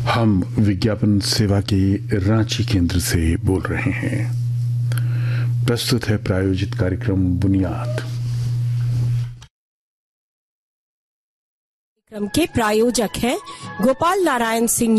हम विज्ञापन सेवा के रांची केंद्र से बोल रहे हैं। प्रस्तुत है प्रायोजित कार्यक्रम बुनियाद। कार्यक्रम के प्रायोजक हैं गोपाल नारायण सिंह